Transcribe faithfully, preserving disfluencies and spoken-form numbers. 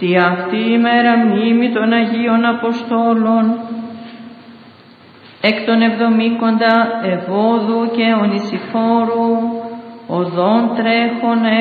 Τι αυτή η μέρα μνήμη των Αγίων Αποστόλων, εκ των εβδομήκοντα Ευόδου και Ονησιφόρου, οδόν τρέχον